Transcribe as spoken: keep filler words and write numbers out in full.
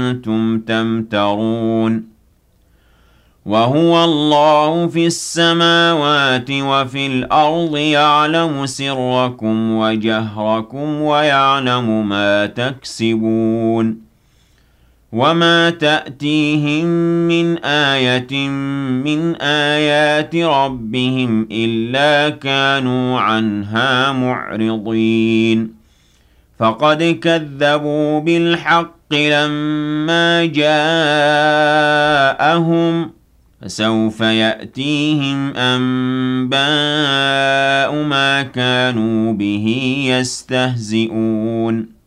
أنتم تمترون وهو الله في السماوات وفي الأرض يعلم سركم وجهركم ويعلم ما تكسبون وما تأتيهم من آية من آيات ربهم إلا كانوا عنها معرضين فقد كذبوا بالحق لما جاءهم فسوف يأتيهم أنباء ما كانوا به يستهزئون